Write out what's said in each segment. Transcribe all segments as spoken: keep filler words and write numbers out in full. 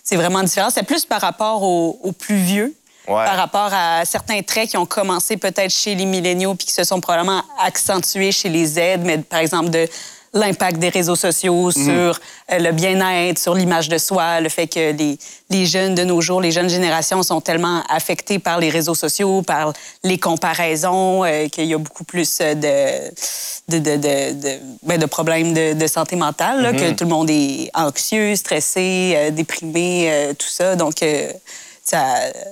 c'est vraiment différent. C'est plus par rapport aux, aux plus vieux, ouais. par rapport à certains traits qui ont commencé peut-être chez les milléniaux puis qui se sont probablement accentués chez les Z, mais par exemple de l'impact des réseaux sociaux mm-hmm. sur euh, le bien-être, sur l'image de soi, le fait que les, les jeunes de nos jours, les jeunes générations sont tellement affectées par les réseaux sociaux, par les comparaisons, euh, qu'il y a beaucoup plus de, de, de, de, de, ben, de problèmes de, de santé mentale, là, mm-hmm. que tout le monde est anxieux, stressé, euh, déprimé, euh, tout ça. Donc, euh, ça,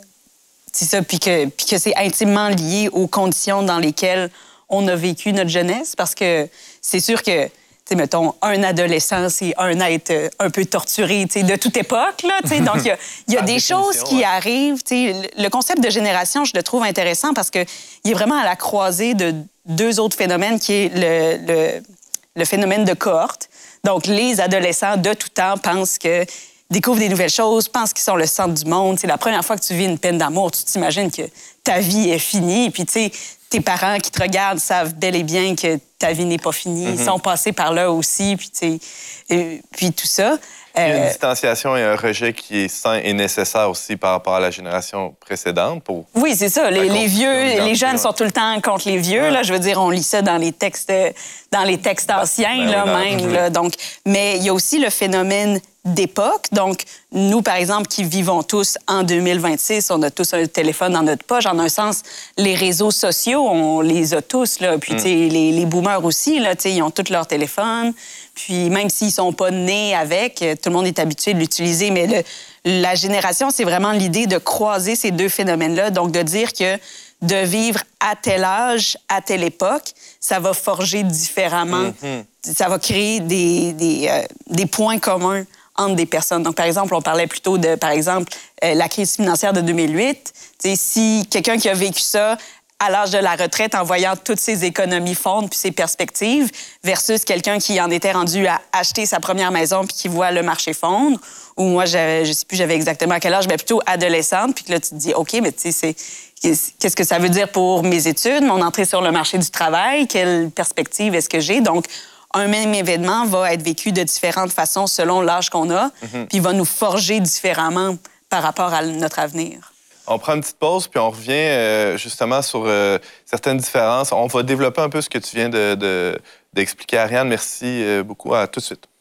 c'est ça. Puis que, puis que c'est intimement lié aux conditions dans lesquelles on a vécu notre jeunesse, parce que c'est sûr que mettons, un adolescent, c'est un être un peu torturé, de toute époque, là, donc il y a, y a des choses qui ouais. arrivent. Le concept de génération, je le trouve intéressant parce qu'il est vraiment à la croisée de deux autres phénomènes, qui est le, le, le phénomène de cohorte. Donc, les adolescents de tout temps pensent que découvrent des nouvelles choses, pensent qu'ils sont le centre du monde. C'est la première fois que tu vis une peine d'amour, tu t'imagines que ta vie est finie, puis tu sais, tes parents qui te regardent savent bel et bien que ta vie n'est pas finie. Mm-hmm. Ils sont passés par là aussi, puis, tu sais, et, puis tout ça. Il y a une distanciation et un rejet qui est sain et nécessaire aussi par rapport à la génération précédente. Pour oui, c'est ça. Les, les vieux, les jeunes sont tout le temps contre les vieux. Ouais. Là, je veux dire, on lit ça dans les textes, dans les textes anciens, ben, là, oui, même. Là, donc, mais il y a aussi le phénomène d'époque. Donc, nous, par exemple, qui vivons tous en deux mille vingt-six, on a tous un téléphone dans notre poche. En un sens, les réseaux sociaux, on les a tous, là. Puis, mm. tu sais, les, les boomers aussi, là, tu sais, ils ont tous leur téléphone. Puis, même s'ils sont pas nés avec, tout le monde est habitué de l'utiliser. Mais le, la génération, c'est vraiment l'idée de croiser ces deux phénomènes-là. Donc, de dire que de vivre à tel âge, à telle époque, ça va forger différemment. Mm-hmm. Ça va créer des, des, euh, des points communs entre des personnes. Donc, par exemple, on parlait plutôt de, par exemple, euh, la crise financière de deux mille huit. T'sais, si quelqu'un qui a vécu ça à l'âge de la retraite en voyant toutes ses économies fondre puis ses perspectives versus quelqu'un qui en était rendu à acheter sa première maison puis qui voit le marché fondre, ou moi, je ne sais plus j'avais exactement à quel âge, mais plutôt adolescente, puis que là, tu te dis, OK, mais tu sais, c'est... Qu'est-ce que ça veut dire pour mes études, mon entrée sur le marché du travail? Quelle perspective est-ce que j'ai? Donc, un même événement va être vécu de différentes façons selon l'âge qu'on a, mm-hmm. puis va nous forger différemment par rapport à notre avenir. On prend une petite pause, puis on revient euh, justement sur euh, certaines différences. On va développer un peu ce que tu viens de, de, d'expliquer, Ariane. Merci euh, beaucoup. À tout de suite.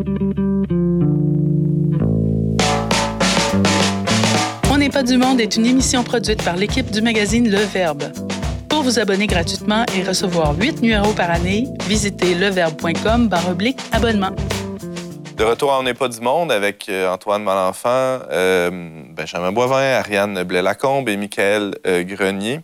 On n'est pas du monde est une émission produite par l'équipe du magazine Le Verbe. Pour vous abonner gratuitement et recevoir huit numéros par année, visitez leverbe point com barre oblique abonnement. De retour à On n'est pas du monde avec euh, Antoine Malenfant, euh, Benjamin Boivin, Ariane Blais-Lacombe et Michael euh, Grenier.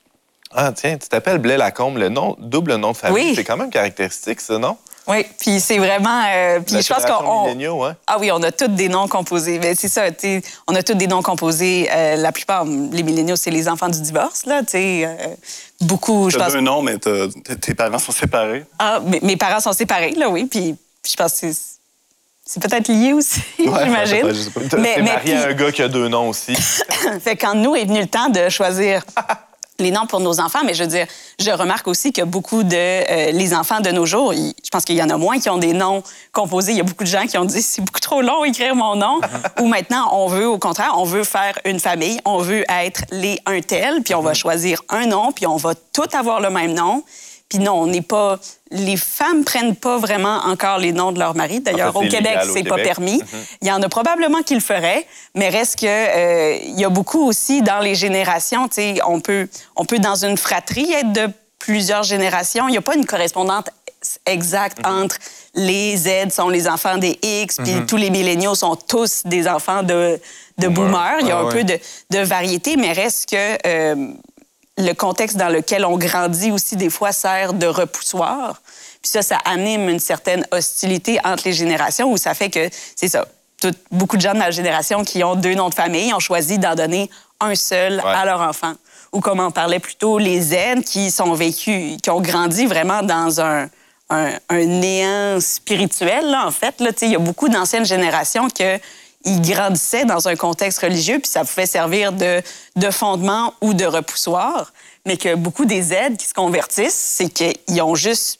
Ah, tiens, tu t'appelles Blais-Lacombe, le nom, double nom de famille. Oui. C'est quand même caractéristique, ça, non? Oui, puis c'est vraiment... Euh, puis je pense qu'on... On... Hein? Ah oui, on a tous des noms composés. Mais c'est ça, tu sais, on a tous des noms composés. Euh, la plupart, les milléniaux, c'est les enfants du divorce, là, tu sais. Euh, beaucoup, je pense... T'as deux noms, mais t'as, tes parents sont séparés. Ah, mes, mes parents sont séparés, là, oui, puis je pense que c'est... C'est peut-être lié aussi, ouais, j'imagine. Je sais pas. Mais, T'es mais marié puis... à un gars qui a deux noms aussi. Fait quand nous est venu le temps de choisir les noms pour nos enfants, mais je veux dire, je remarque aussi que beaucoup de euh, les enfants de nos jours, ils, je pense qu'il y en a moins qui ont des noms composés. Il y a beaucoup de gens qui ont dit c'est beaucoup trop long écrire mon nom. Ou maintenant, on veut, au contraire, on veut faire une famille, on veut être les un tel, puis on va choisir un nom, puis on va tous avoir le même nom. Puis non, on n'est pas... Les femmes prennent pas vraiment encore les noms de leur mari. D'ailleurs, en fait, au Québec, c'est au pas Québec. Permis. Mm-hmm. Il y en a probablement qui le feraient, mais reste que euh, il y a beaucoup aussi dans les générations. Tu sais, on peut, on peut dans une fratrie être de plusieurs générations. Il n'y a pas une correspondance exacte mm-hmm. entre les Z sont les enfants des X, puis mm-hmm. tous les milléniaux sont tous des enfants de, de boomers. Il y a ah, un ouais. peu de, de variété, mais reste que... Euh, le contexte dans lequel on grandit aussi, des fois, sert de repoussoir. Puis ça, ça anime une certaine hostilité entre les générations où ça fait que, c'est ça, tout, beaucoup de gens de ma génération qui ont deux noms de famille ont choisi d'en donner un seul ouais. à leur enfant. Ou comme on parlait plus tôt, les Z qui sont vécus, qui ont grandi vraiment dans un, un, un néant spirituel, là, en fait. Là, il y a beaucoup d'anciennes générations que ils grandissaient dans un contexte religieux, puis ça pouvait servir de, de fondement ou de repoussoir, mais que beaucoup des Z qui se convertissent, c'est qu'ils ont juste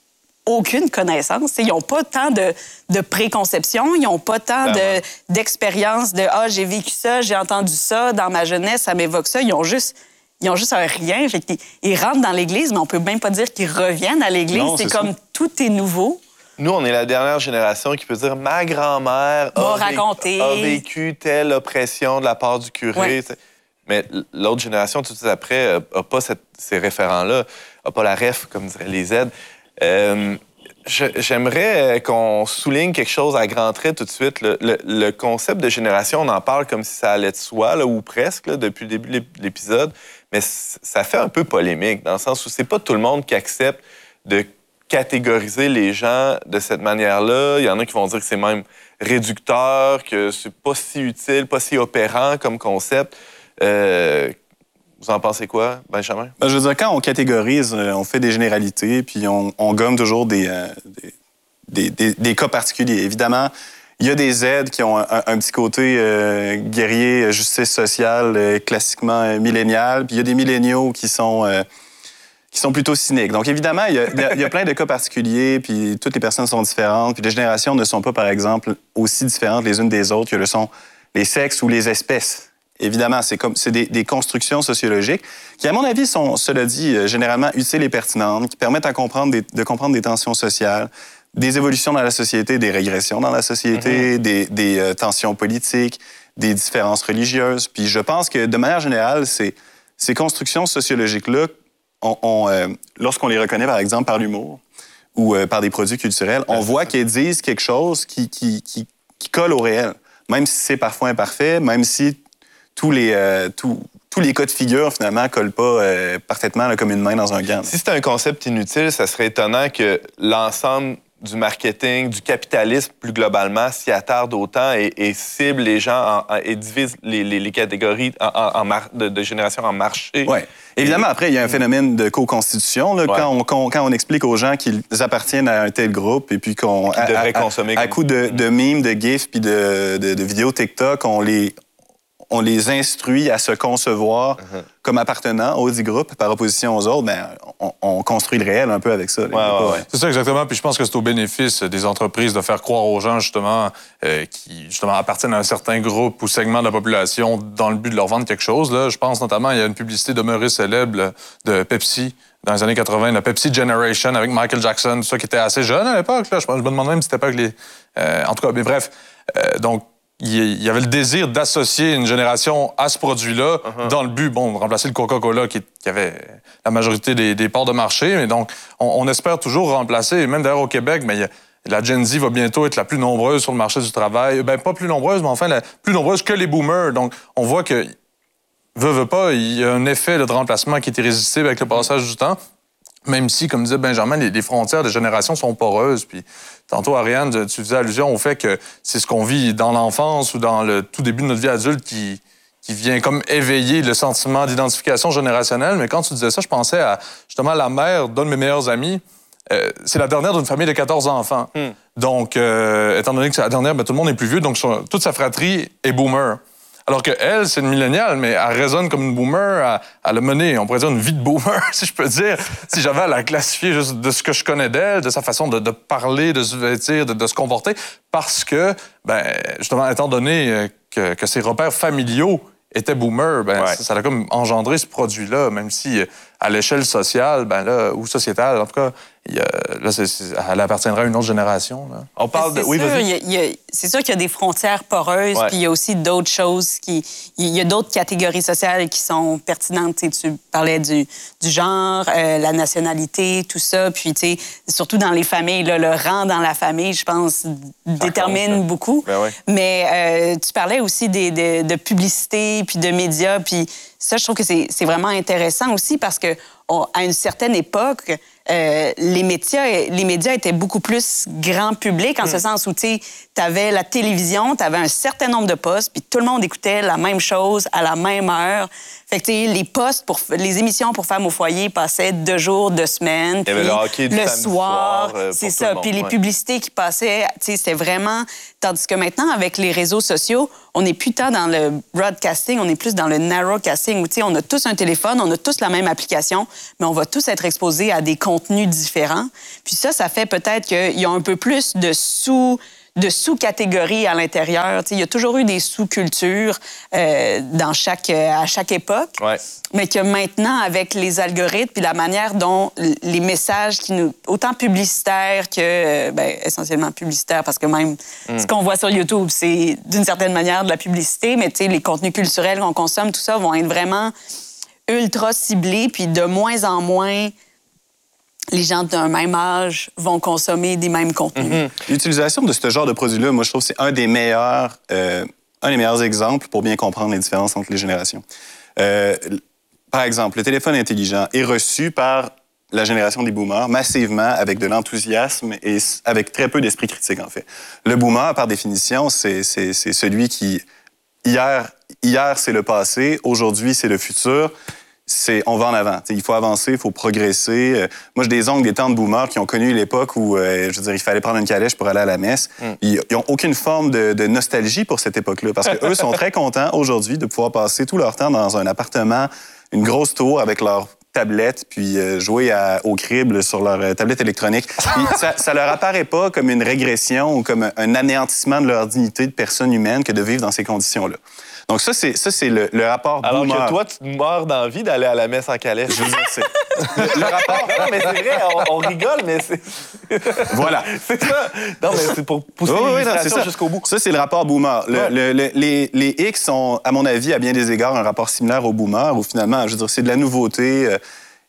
aucune connaissance. T'sais, ils n'ont pas tant de, de préconception, ils n'ont pas tant de, d'expérience de « Ah, j'ai vécu ça, j'ai entendu ça, dans ma jeunesse, ça m'évoque ça ». Ils ont juste, ils ont juste un rien. Fait qu'ils, ils rentrent dans l'Église, mais on peut même pas dire qu'ils reviennent à l'Église. Non, c'est, c'est comme ça. tout est nouveau. Nous, on est la dernière génération qui peut dire « Ma grand-mère a, M'a vécu, raconté. a vécu telle oppression de la part du curé. Ouais. » Mais l'autre génération, tout de suite après, n'a pas cette, ces référents-là, n'a pas la ref, comme diraient les Z. Euh, je, j'aimerais qu'on souligne quelque chose à grands traits tout de suite. Le, le, le concept de génération, on en parle comme si ça allait de soi, là, ou presque, là, depuis le début de l'épisode, mais ça fait un peu polémique, dans le sens où c'est pas tout le monde qui accepte de catégoriser les gens de cette manière-là. Il y en a qui vont dire que c'est même réducteur, que c'est pas si utile, pas si opérant comme concept. Euh, Vous en pensez quoi, Benjamin? Ben, je veux dire, quand on catégorise, euh, on fait des généralités, puis on, on gomme toujours des, euh, des, des, des cas particuliers. Évidemment, il y a des Z qui ont un, un petit côté euh, guerrier, justice sociale, euh, classiquement euh, millénial, puis il y a des milléniaux qui sont, euh, qui sont plutôt cyniques. Donc, évidemment, il y, a, il, y a, il y a plein de cas particuliers, puis toutes les personnes sont différentes, puis les générations ne sont pas, par exemple, aussi différentes les unes des autres que le sont les sexes ou les espèces. Évidemment, c'est comme c'est des, des constructions sociologiques qui, à mon avis, sont, cela dit, euh, généralement utiles et pertinentes, qui permettent à comprendre des, de comprendre des tensions sociales, des évolutions dans la société, des régressions dans la société, mm-hmm. des, des euh, tensions politiques, des différences religieuses. Puis je pense que, de manière générale, ces, ces constructions sociologiques-là, on, on, euh, lorsqu'on les reconnaît, par exemple, par l'humour ou euh, par des produits culturels, on ouais, voit qu'elles disent quelque chose qui, qui, qui, qui colle au réel, même si c'est parfois imparfait, même si tous les, euh, tous, tous les cas de figure, finalement, ne collent pas euh, parfaitement là, comme une main dans un gant. Si c'était un concept inutile, ça serait étonnant que l'ensemble du marketing, du capitalisme, plus globalement, s'y attarde autant et, et cible les gens en, en, et divise les, les, les catégories en, en, en mar, de, de génération en marché. Oui. Évidemment, après, il y a un phénomène de co-constitution. Là, ouais. quand, on, quand, quand on explique aux gens qu'ils appartiennent à un tel groupe et puis qu'on... Qu'ils devraient à, consommer. À, à coup de, de mimes, de gifs puis de, de, de vidéos TikTok, on les... on les instruit à se concevoir uh-huh. comme appartenant au dit groupe par opposition aux autres, ben, on, on construit le réel un peu avec ça. Ouais, ouais, ouais. C'est ça exactement. Puis je pense que c'est au bénéfice des entreprises de faire croire aux gens justement euh, qui justement appartiennent à un certain groupe ou segment de la population dans le but de leur vendre quelque chose. Là, je pense notamment il y a une publicité demeurée célèbre de Pepsi dans les années quatre-vingt, la Pepsi Generation avec Michael Jackson, tout ça qui était assez jeune à l'époque. Là, je, je me demande même si c'était pas que les, euh, en tout cas, mais bref, euh, donc. Il y avait le désir d'associer une génération à ce produit-là uh-huh. dans le but, bon, de remplacer le Coca-Cola qui, qui avait la majorité des, des parts de marché. Mais donc, on, on espère toujours remplacer, et même d'ailleurs au Québec, mais il y a, la Gen Z va bientôt être la plus nombreuse sur le marché du travail. Ben pas plus nombreuse, mais enfin la plus nombreuse que les boomers. Donc, on voit que, veut, veut pas, il y a un effet de remplacement qui est irrésistible avec le passage du temps. Même si, comme disait Benjamin, les, les frontières des générations sont poreuses. Puis tantôt, Ariane, tu faisais allusion au fait que c'est ce qu'on vit dans l'enfance ou dans le tout début de notre vie adulte qui, qui vient comme éveiller le sentiment d'identification générationnelle. Mais quand tu disais ça, je pensais à justement la mère d'un de mes meilleurs amis. Euh, c'est la dernière d'une famille de quatorze enfants. Mm. Donc, euh, étant donné que c'est la dernière, ben, tout le monde est plus vieux, donc son, toute sa fratrie est boomer. Alors qu'elle, c'est une milléniale, mais elle résonne comme une boomer. Elle, elle a mené, on pourrait dire, une vie de boomer, si je peux dire. Si j'avais à la classifier juste de ce que je connais d'elle, de sa façon de, de parler, de se vêtir, de, de se comporter. Parce que, ben, justement, étant donné que, que ses repères familiaux étaient boomers, ben, ouais. ça, ça a comme engendré ce produit-là, même si à l'échelle sociale, ben là, ou sociétale, en tout cas, il y a, là, c'est, c'est, elle appartiendra à une autre génération. Là. On parle de... C'est oui, sûr, vas-y. il y a, il y a, c'est sûr qu'il y a des frontières poreuses, ouais. puis il y a aussi d'autres choses qui... Il y a d'autres catégories sociales qui sont pertinentes. Tu sais, tu parlais du, du genre, euh, la nationalité, tout ça. Puis, tu sais, surtout dans les familles, là, le rang dans la famille, je pense, ça détermine compte, beaucoup. Ben ouais. Mais euh, tu parlais aussi des, de, de publicité, puis de médias, puis ça, je trouve que c'est, c'est vraiment intéressant aussi parce que on, à une certaine époque, euh, les médias, les médias étaient beaucoup plus grand public en mm. ce sens où, tu sais, t'avais la télévision, t'avais un certain nombre de postes, puis tout le monde écoutait la même chose à la même heure. Fait que, tu sais, les postes pour les émissions pour femmes au foyer passaient deux jours, deux semaines. Il y avait le hockey du le samedi soir, soir euh, c'est ça. Puis les ouais. publicités qui passaient, tu sais, c'était vraiment. Tandis que maintenant, avec les réseaux sociaux, on n'est plus tant dans le broadcasting, on est plus dans le narrowcasting où, tu sais, on a tous un téléphone, on a tous la même application, mais on va tous être exposés à des contenus contenus différents. Puis ça, ça fait peut-être qu'il y a un peu plus de sous... de sous-catégories à l'intérieur. T'sais, il y a toujours eu des sous-cultures euh, dans chaque, euh, à chaque époque, ouais. mais que maintenant, avec les algorithmes puis la manière dont les messages, qui nous, autant publicitaires que, euh, ben, essentiellement publicitaires, parce que même mm. ce qu'on voit sur YouTube, c'est d'une certaine manière de la publicité, mais les contenus culturels qu'on consomme, tout ça, vont être vraiment ultra ciblés, puis de moins en moins... les gens d'un même âge vont consommer des mêmes contenus. Mm-hmm. L'utilisation de ce genre de produit-là, moi, je trouve que c'est un des meilleurs, euh, un des meilleurs exemples pour bien comprendre les différences entre les générations. Euh, par exemple, le téléphone intelligent est reçu par la génération des boomers massivement avec de l'enthousiasme et avec très peu d'esprit critique, en fait. Le boomer, par définition, c'est, c'est, c'est celui qui, hier, hier c'est le passé, aujourd'hui, c'est le futur. C'est, on va en avant. T'sais, il faut avancer, il faut progresser. Euh, moi, j'ai des oncles, des tantes boomers qui ont connu l'époque où, euh, je veux dire, il fallait prendre une calèche pour aller à la messe. Mm. Ils n'ont aucune forme de, de nostalgie pour cette époque-là parce qu'eux sont très contents aujourd'hui de pouvoir passer tout leur temps dans un appartement, une grosse tour avec leur tablette, puis euh, jouer à, au crible sur leur euh, tablette électronique. Puis ça, ça leur apparaît pas comme une régression ou comme un anéantissement de leur dignité de personne humaine que de vivre dans ces conditions-là. Donc ça, c'est, ça, c'est le, le rapport Alors boomer. Alors que toi, tu te meurs d'envie d'aller à la messe en calèche. Je veux dire, c'est... le, le rapport... Non, mais c'est vrai, on, on rigole, mais c'est... Voilà. C'est ça. Non, mais c'est pour pousser oh, l'illustration oui, jusqu'au bout. Ça, c'est le rapport boomer. Le, ouais. le, le, les, les X sont, à mon avis, à bien des égards, un rapport similaire au boomer, où finalement, je veux dire, c'est de la nouveauté. Euh,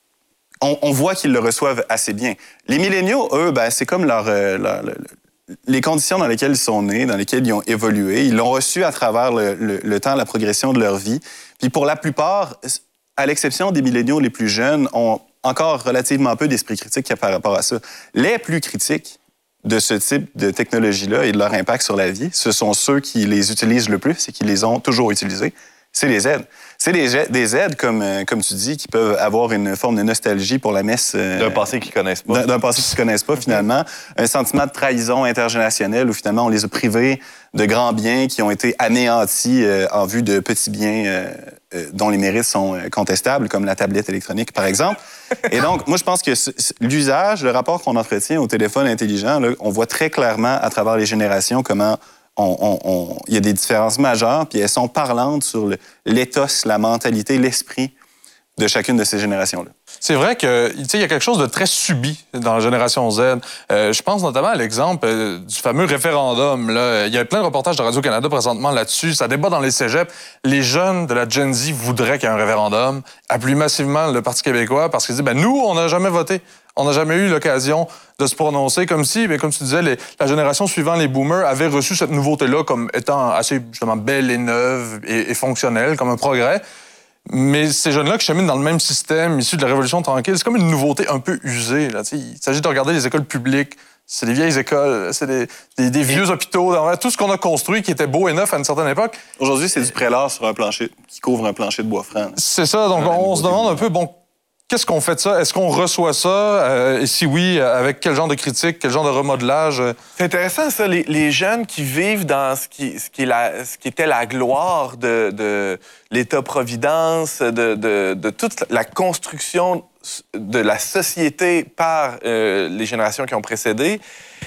on, on voit qu'ils le reçoivent assez bien. Les milléniaux, eux, ben, c'est comme leur... Euh, leur, leur les conditions dans lesquelles ils sont nés, dans lesquelles ils ont évolué, ils l'ont reçu à travers le, le, le temps, la progression de leur vie. Puis pour la plupart, à l'exception des milléniaux les plus jeunes, ont encore relativement peu d'esprit critique par rapport à ça. Les plus critiques de ce type de technologie-là et de leur impact sur la vie, ce sont ceux qui les utilisent le plus et qui les ont toujours utilisés. C'est les aides. C'est des, des aides, comme, comme tu dis, qui peuvent avoir une forme de nostalgie pour la messe. Euh, d'un passé qu'ils connaissent pas. D'un, d'un passé qu'ils connaissent pas, finalement. Un sentiment de trahison intergénérationnelle où, finalement, on les a privés de grands biens qui ont été anéantis euh, en vue de petits biens euh, euh, dont les mérites sont contestables, comme la tablette électronique, par exemple. Et donc, moi, je pense que c- l'usage, le rapport qu'on entretient au téléphone intelligent, là, on voit très clairement à travers les générations comment... On, on, on, il y a des différences majeures, puis elles sont parlantes sur le, l'éthos, la mentalité, l'esprit de chacune de ces générations-là. C'est vrai que, tu sais, il y a quelque chose de très subi dans la génération Z. Euh, je pense notamment à l'exemple euh, du fameux référendum. Là. Il y a plein de reportages de Radio-Canada présentement là-dessus. Ça débat dans les cégeps. Les jeunes de la Gen Z voudraient qu'il y ait un référendum, appuient massivement le Parti québécois parce qu'ils disent, ben nous, on n'a jamais voté. On n'a jamais eu l'occasion de se prononcer comme si, bien, comme tu disais, les, la génération suivante, les boomers, avait reçu cette nouveauté-là comme étant assez, justement, belle et neuve et, et fonctionnelle, comme un progrès. Mais ces jeunes-là qui cheminent dans le même système, issus de la Révolution tranquille, c'est comme une nouveauté un peu usée. Là. Il s'agit de regarder les écoles publiques. C'est des vieilles écoles, c'est des, des, des vieux hôpitaux. Tout ce qu'on a construit qui était beau et neuf à une certaine époque. Aujourd'hui, c'est du prélat sur un plancher qui couvre un plancher de bois franc. C'est ça. Donc, on, on se demande un peu, bon, qu'est-ce qu'on fait de ça? Est-ce qu'on reçoit ça? Euh, et si oui, avec quel genre de critique, quel genre de remodelage? C'est intéressant, ça. Les, les jeunes qui vivent dans ce qui, ce qui, est la, ce qui était la gloire de, de l'État-providence, de, de, de toute la construction de la société par euh, les générations qui ont précédé,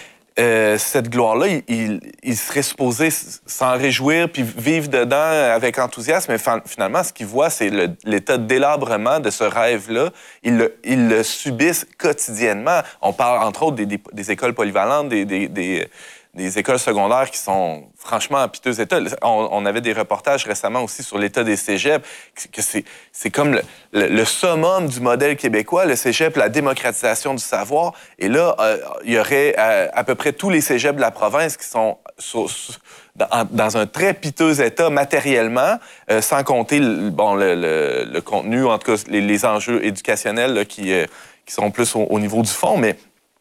Euh, cette gloire-là, il, il, il serait supposé s'en réjouir puis vivre dedans avec enthousiasme. Mais finalement, ce qu'il voit, c'est le, l'état de délabrement de ce rêve-là. Ils le, ils le subissent quotidiennement. On parle, entre autres, des, des, des écoles polyvalentes, des, des, des, des écoles secondaires qui sont franchement en piteux état. On, on avait des reportages récemment aussi sur l'état des cégeps, que c'est, c'est comme le, le, le summum du modèle québécois, le cégep, la démocratisation du savoir. Et là, euh, il y aurait euh, à peu près tous les cégeps de la province qui sont sur, sur, dans, dans un très piteux état matériellement, euh, sans compter le, bon, le, le, le contenu, en tout cas les, les enjeux éducationnels là, qui, euh, qui sont plus au, au niveau du fond, mais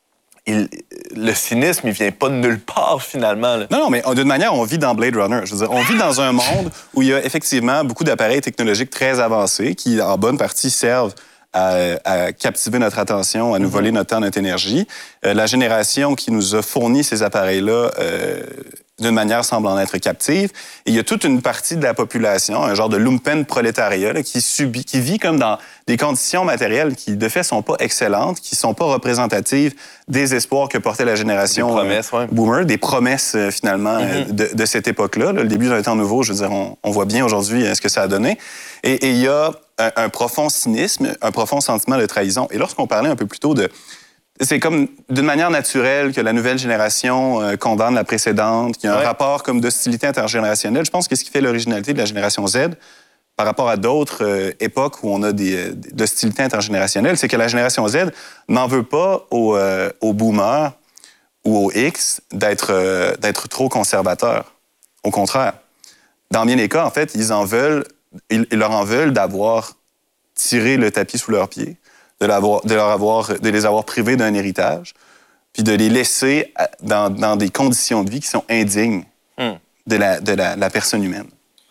Il, le cynisme, il vient pas de nulle part, finalement. Là. Non, non, mais d'une manière, on vit dans Blade Runner. Je veux dire, on vit dans un monde où il y a effectivement beaucoup d'appareils technologiques très avancés qui, en bonne partie, servent à, à captiver notre attention, à nous voler notre temps, notre énergie. Euh, la génération qui nous a fourni ces appareils-là, euh, d'une manière, semble en être captive. Et il y a toute une partie de la population, un genre de lumpen prolétariat, là, qui subit, qui vit comme dans des conditions matérielles qui, de fait, sont pas excellentes, qui sont pas représentatives des espoirs que portait la génération des promesses, euh, ouais. boomer, des promesses, euh, finalement, Mm-hmm. euh, de, de cette époque-là. Là. Le début d'un temps nouveau, je veux dire, on, on voit bien aujourd'hui euh, ce que ça a donné. Et, et il y a un, un profond cynisme, un profond sentiment de trahison. Et lorsqu'on parlait un peu plus tôt de... C'est comme d'une manière naturelle que la nouvelle génération euh, condamne la précédente, qu'il y a un ouais. rapport comme d'hostilité intergénérationnelle. Je pense que ce qui fait l'originalité de la génération Z par rapport à d'autres euh, époques où on a des, euh, d'hostilité intergénérationnelle, c'est que la génération Z n'en veut pas aux, euh, aux boomers ou aux X d'être, euh, d'être trop conservateurs. Au contraire. Dans bien des cas, en fait, ils en veulent, ils, ils leur en veulent d'avoir tiré le tapis sous leurs pieds, de, l'avoir, de, leur avoir, de les avoir privés d'un héritage, puis de les laisser dans, dans des conditions de vie qui sont indignes mm. de, la, de la, la personne humaine.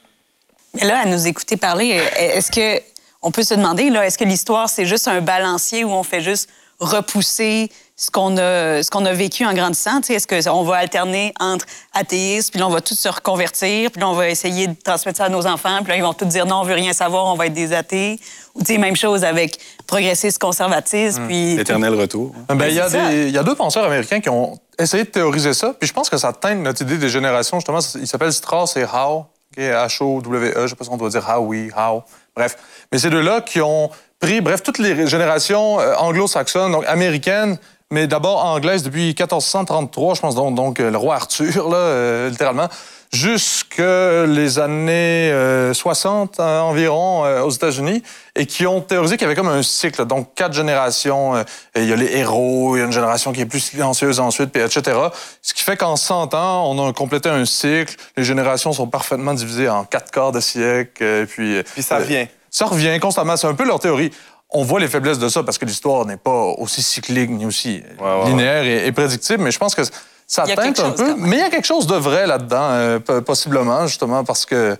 Mais là, à nous écouter parler, est-ce que on peut se demander, là, est-ce que l'histoire, c'est juste un balancier où on fait juste repousser ce qu'on a, ce qu'on a vécu en grandissant? Tu sais, est-ce qu'on va alterner entre athéistes, puis là, on va tous se reconvertir, puis là, on va essayer de transmettre ça à nos enfants, puis là, ils vont tous dire non, on veut rien savoir, on va être des athées. Ou tu sais, même chose avec progressisme, conservatisme, mmh. puis... L'éternel retour. Ben, il y a des, il y a deux penseurs américains qui ont essayé de théoriser ça, puis je pense que ça teinte notre idée des générations, justement. Il s'appelle Strauss et Howe, okay, H O W E, je sais pas si on doit dire Howie, Howe, bref. Mais ces deux-là qui ont pris, bref, toutes les générations euh, anglo-saxonnes, donc américaines, mais d'abord anglaise depuis quatorze cent trente-trois, je pense, donc, donc le roi Arthur, là, euh, littéralement, jusque les années euh, soixante euh, environ euh, aux États-Unis, et qui ont théorisé qu'il y avait comme un cycle, donc quatre générations. Euh, il y a les héros, il y a une génération qui est plus silencieuse ensuite, puis et cetera. Ce qui fait qu'en cent ans, on a complété un cycle. Les générations sont parfaitement divisées en quatre quarts de siècle, euh, puis... Puis ça revient. Euh, ça revient constamment. C'est un peu leur théorie. On voit les faiblesses de ça parce que l'histoire n'est pas aussi cyclique ni aussi ouais, ouais, linéaire ouais. Et, et prédictible, mais je pense que ça teinte un peu. Mais il y a quelque chose de vrai là-dedans, euh, possiblement, justement, parce que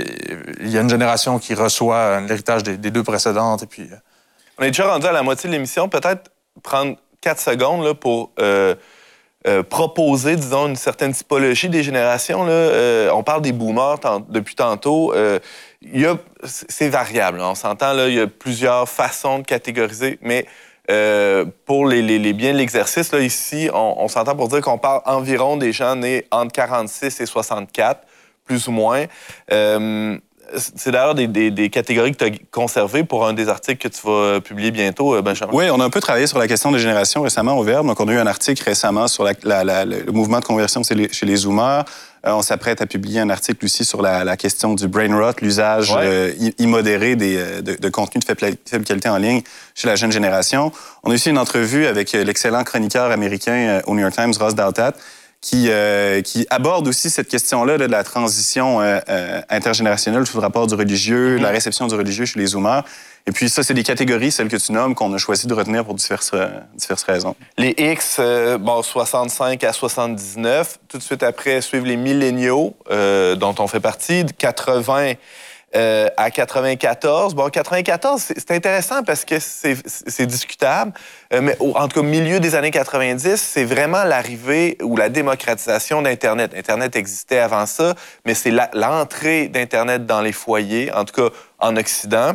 il y a une génération qui reçoit l'héritage des, des deux précédentes. Et puis, euh... On est déjà rendu à la moitié de l'émission. Peut-être prendre quatre secondes là, pour euh, euh, proposer, disons, une certaine typologie des générations. Là. Euh, on parle des boomers tant, depuis tantôt. Euh, Il y a, c'est variable, on s'entend, là, il y a plusieurs façons de catégoriser, mais euh, pour les, les, les biens de l'exercice, là, ici, on, on s'entend pour dire qu'on parle environ des gens nés entre quarante-six et soixante-quatre, plus ou moins. Euh, c'est d'ailleurs des, des, des catégories que tu as conservées pour un des articles que tu vas publier bientôt, Benjamin. Oui, on a un peu travaillé sur la question des générations récemment au Verbe. Donc, on a eu un article récemment sur la, la, la, le mouvement de conversion chez les, chez les Zoomers. Euh, on s'apprête à publier un article aussi sur la, la question du brain rot, l'usage ouais. euh, immodéré des, de, de contenus de faible, faible qualité en ligne chez la jeune génération. On a aussi une entrevue avec l'excellent chroniqueur américain euh, au New York Times, Ross Douthat, qui, euh, qui aborde aussi cette question-là là, de la transition euh, euh, intergénérationnelle sous le rapport du religieux, mm-hmm. la réception du religieux chez les Zoomers. Et puis ça, c'est des catégories, celles que tu nommes, qu'on a choisi de retenir pour diverses, euh, diverses raisons. Les X, euh, bon, soixante-cinq à soixante-dix-neuf. Tout de suite après, suivent les milléniaux, euh, dont on fait partie, de quatre-vingts euh, à quatre-vingt-quatorze. Bon, quatre-vingt-quatorze, c'est, c'est intéressant parce que c'est, c'est discutable, euh, mais au, en tout cas, milieu des années quatre-vingt-dix, c'est vraiment l'arrivée ou la démocratisation d'Internet. Internet existait avant ça, mais c'est la, l'entrée d'Internet dans les foyers, en tout cas en Occident.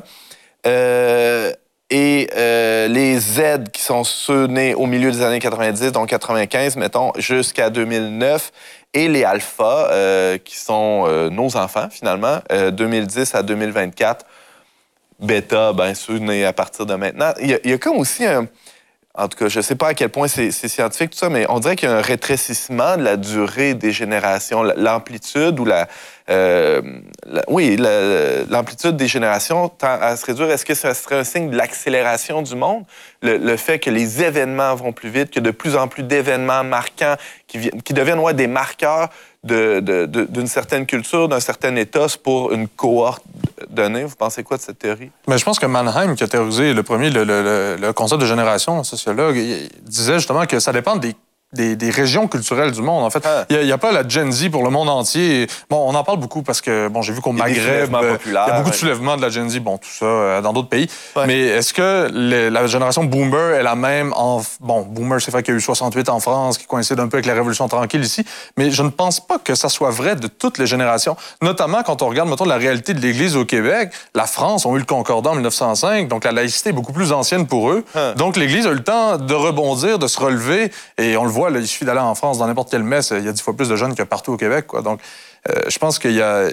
Euh, et euh, les Z qui sont ceux nés au milieu des années quatre-vingt-dix, donc quatre-vingt-quinze, mettons, jusqu'à deux mille neuf, et les Alpha, euh, qui sont euh, nos enfants, finalement, euh, deux mille dix à deux mille vingt-quatre. Bêta, ben ceux nés à partir de maintenant. Il y a, il y a comme aussi un... En tout cas, je ne sais pas à quel point c'est, c'est scientifique, tout ça, mais on dirait qu'il y a un rétrécissement de la durée des générations, l'amplitude ou la... Euh, la oui, la, l'amplitude des générations tend à se réduire. Est-ce que ça serait un signe de l'accélération du monde? Le, le fait que les événements vont plus vite, que de plus en plus d'événements marquants qui, viennent, qui deviennent ouais, des marqueurs de, de, de, d'une certaine culture, d'un certain éthos pour une cohorte donnée. Vous pensez quoi de cette théorie? Mais je pense que Mannheim, qui a théorisé le premier, le, le, le concept de génération, un sociologue, il disait justement que ça dépend des des, des régions culturelles du monde. En fait, Ah. il n'y a, a pas la Gen Z pour le monde entier. Bon, on en parle beaucoup parce que bon, j'ai vu qu'au Il y a des Maghreb, soulèvements euh, populaires, il y a beaucoup de ouais. soulèvements de la Gen Z. Bon, tout ça euh, dans d'autres pays. Ouais. Mais est-ce que les, la génération Boomer est la même en bon, Boomer, c'est vrai qu'il y a eu soixante-huit en France, qui coïncide un peu avec la Révolution tranquille ici. Mais je ne pense pas que ça soit vrai de toutes les générations. Notamment quand on regarde, mettons, la réalité de l'Église au Québec. La France a eu le Concordat en mille neuf cent cinq, donc la laïcité est beaucoup plus ancienne pour eux. Hein. Donc l'Église a eu le temps de rebondir, de se relever. Et on le voit, là, il suffit d'aller en France, dans n'importe quelle messe, il y a dix fois plus de jeunes que partout au Québec, quoi. Donc, euh, je pense qu'il y a,